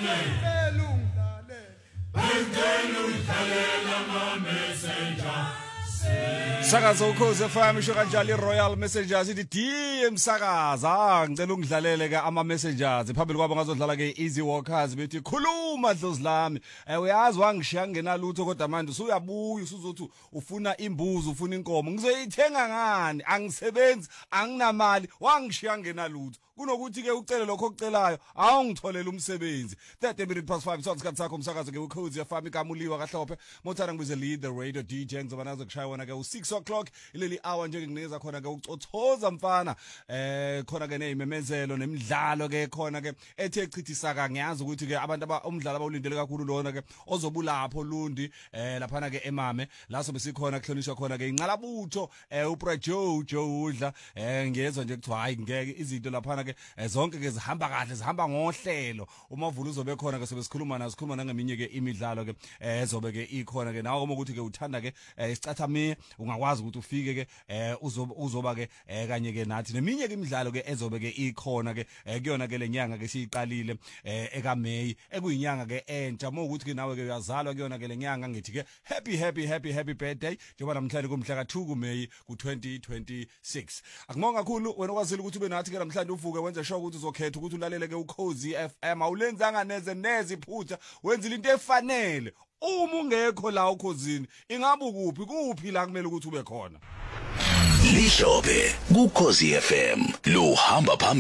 Sakazo Ukhozi FM isho kanjalo iRoyal Messengers ithi DM sakaza ngicela ungidlalele ke ama messengers phambili kwabo ngazodlala ke Easy Walkers bethi khuluma dlozi lami uyazi wangishiya ngenalutho kodwa manje usuyabuya usuzothi ufuna imbuzi ufuna inkomo ngizoyithenga ngani angisebenzi anginamali wangishiya ngenalutho kunokuthi ke ucele lokho okucelayo awungitholela umsebenzi 30 minutes past 5 sosikhathi sakho umsakazo ke Ukhozi FM ikamuliwa kahlophe mothana ngibize lead the radio DJ ngizoba nazo kushaya wona ke u6 o'clock ileli hour nje nginikeza khona ke ucothoza mfana khona ke nezimemezelo nemidlalo ke khona ke ethe echithisa ngiyazi ukuthi ke abantu umdlalo abawulindele kakhulu lona ke ozobulapho Lundi lapha na ke eMame la sobe sikhona kuhlonishwa khona ke inqalabutho uPro Joe udla ngiyezwa nje kuthiwa hayi ngeke izinto lapha ke zonke ke zihamba kahle zihamba ngohlelo umavulu uzobe khona ke sobe sikhuluma nangeminye ke imidlalo ke ezobe ke ikhona ke nawo ukuthi ke uthanda ke isicathamiya ungakwazi ukuthi ufike ke uzoba ke kanye ke nathi neminye ke imidlalo ke ezobe ke ikhona ke kuyona ke lenyanga ke siyiqalile eka May ekuyinyanga ke entsha ukuthi ke nawe ke uyazalwa kuyona ke lenyanga ngithi ke happy birthday njengoba namhlanje kumhla ka2 kuMay ku2026 akubonga kakhulu wena okwazile ukuthi ube nathi ke namhlanje uvuke wenze sure ukuthi uzokhetha ukuthi ulalele ke Ukhozi FM awulenzanga neze iphutha wenzile into efanele uma ungekho la ukhozini ingabe kuphi la kumele ukuthi ube khona Lihlobe kuKhozi FM lo hamba phambili